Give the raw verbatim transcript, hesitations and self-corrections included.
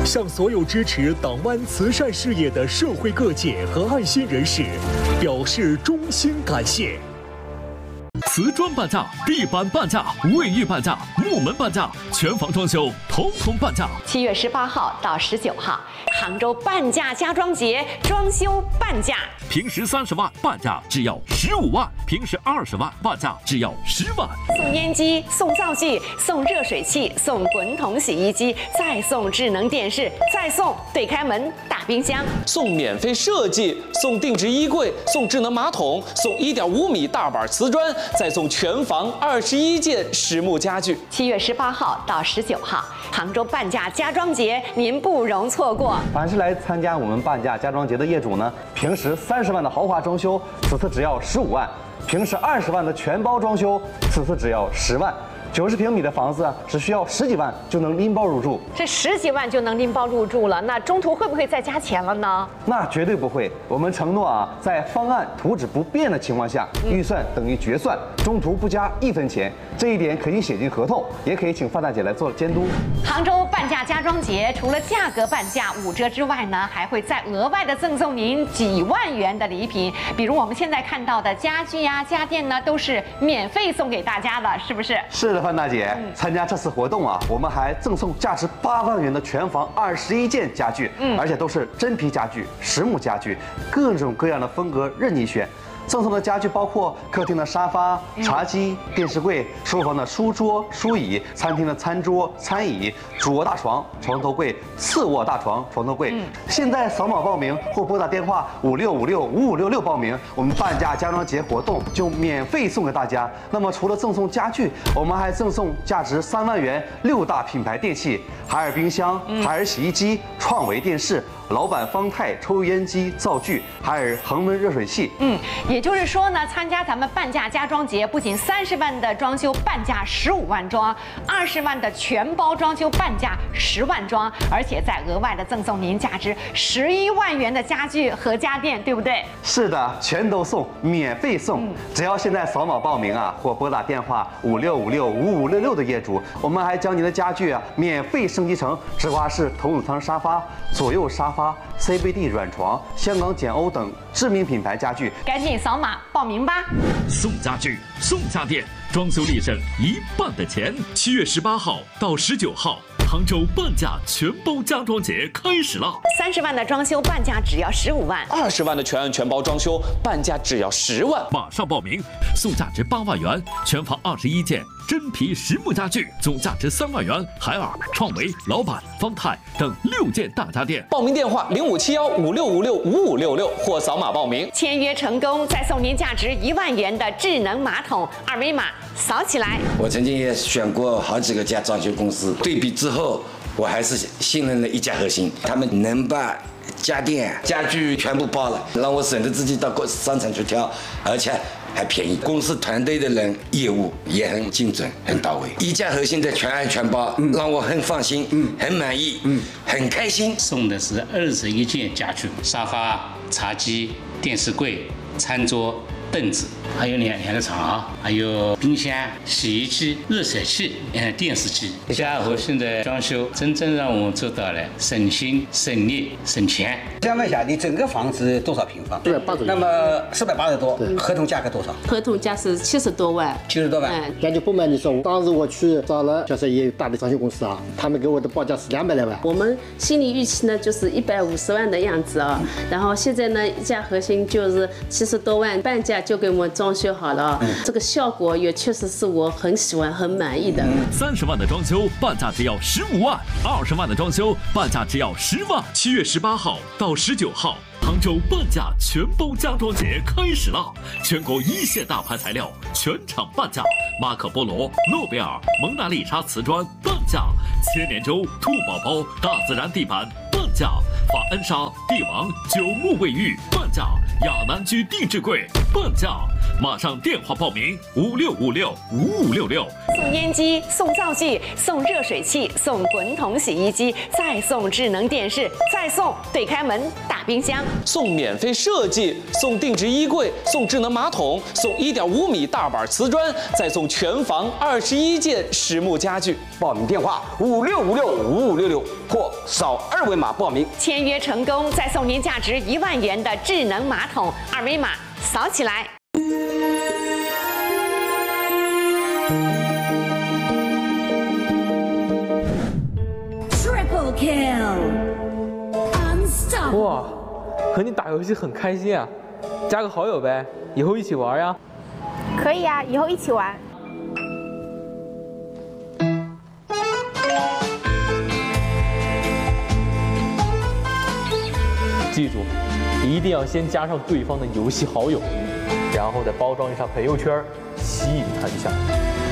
向所有支持党湾慈善事业的社会各界和爱心人士表示衷心感谢。 瓷砖半价，地板半价，卫浴半价，木门半价，全房装修统统半价。 七月十八号到十九号，杭州半价家装节，装修半价。 平时三十万，半价只要十五万；平时二十万，半价只要十万。 送烟机，送灶具，送热水器，送滚筒洗衣机，再送智能电视，再送对开门大冰箱， 送免费设计，送定制衣柜，送智能马桶，送一点五米大板瓷砖，再送全房二十一件实木家具。 七月十八号到十九号，杭州半价家装节，您不容错过。 凡是来参加我们半价家装节的业主呢，平时三十万的豪华装修，此次只要十五万；平时二十万的全包装修，此次只要十万。九十平米的房子啊，只需要十几万就能拎包入住。 这十几万就能拎包入住了，那中途会不会再加钱了呢？ 那绝对不会。我们承诺啊，在方案图纸不变的情况下，预算等于决算，中途不加一分钱。这一点可以写进合同，也可以请范大姐来做监督。 杭州半价家装节除了价格半价五折之外呢，还会再额外的赠送您几万元的礼品，比如我们现在看到的家具呀、家电呢，都是免费送给大家的，是不是？ 是的，范大姐，参加这次活动啊，我们还赠送价值八万元的全房二十一件家具，嗯，而且都是真皮家具、实木家具，各种各样的风格任你选。赠送的家具包括客厅的沙发、茶几、电视柜，书房的书桌、书椅，餐厅的餐桌、餐椅，主卧大床、床头柜，次卧大床、床头柜。嗯、现在扫码报名或拨打电话五六五六五五六六报名，我们半价家装节活动就免费送给大家。那么除了赠送家具，我们还赠送价值三万元六大品牌电器：海尔冰箱、海尔洗衣机、创维电视、老板方太抽油烟机、灶具，海尔恒温热水器。 嗯。也就是说呢，参加咱们半价家装节，不仅三十万的装修半价十五万装，二十万的全包装修半价十万装，而且再额外的赠送您价值十一万元的家具和家电，对不对？ 是的，全都送，免费送。嗯、只要现在扫码报名啊，或拨打电话五六五六五五六六的业主，我们还将您的家具啊免费升级成直滑式头等舱沙发、左右沙发、C B D 软床、香港简欧等知名品牌家具。 赶紧扫码报名吧！ 送家具，送家电，装修立省一半的钱。七月十八号到十九号，杭州半价全包家装节开始了。 三十万的装修半价只要十五万， 二十万的全案全包装修半价只要十万。 马上报名，送价值八万元，全房二十一件真皮实木家具，总价值三万元。海尔、创维、老板、方太等六件大家电。 报名电话零五七幺五六五六五五六六或扫码报名。 签约成功，再送您价值一万元的智能马桶，二维码扫起来。 我曾经也选过好几个家装修公司，对比之后，我还是信任了一家核心，他们能把家电、家具全部包了，让我省得自己到商场去挑，而且还便宜。公司团队的人业务也很精准、很到位。一家核心的全案全包，嗯、让我很放心、嗯、很满意、嗯、很开心。 送的是二十一件家具，沙发、茶几、电视柜、餐桌、凳子，还有两两个床，还有冰箱、洗衣机、热水器、嗯，电视机。家和现在装修真正让我们做到了省心、省力、省钱。 想问一下，你整个房子多少平方？ 四百八十。 那么四百八十多，合同价格多少？ 合同价是七十多万。 七十多万。 嗯，感觉不瞒你说，当时我去找了就是也有大的装修公司啊，他们给我的报价是两百来万。 我们心理预期呢就是一百五十万的样子啊，然后现在呢一家核心就是七十多万，半价就给我们装修好了，嗯、这个效果也确实是我很喜欢、很满意的。 三十万的装修半价只要十五万，二十万的装修半价只要十万。七月十八号到十九号，杭州半价全包家装节开始了，全国一线大牌材料全场半价，马可波罗、诺贝尔、蒙娜丽莎瓷砖半价，千年舟、兔宝宝、大自然地板半价，法恩莎、帝王、九牧卫浴半价，亚南居定制柜半价， 马上电话报名五六五六五五六六。 送烟机，送灶具，送热水器，送滚筒洗衣机，再送智能电视，再送对开门大冰箱， 送免费设计，送定制衣柜，送智能马桶，送一点五米大板瓷砖，再送全房二十一件实木家具。 报名电话五六五六五五六六或扫二维码报名。 签约成功，再送您价值一万元的智能马桶，二维码扫起来。 Triple kill， unstoppable。 哇，和你打游戏很开心啊，加个好友呗，以后一起玩呀。 可以啊，以后一起玩。 记住，一定要先加上对方的游戏好友，然后再包装一下朋友圈，吸引他一下。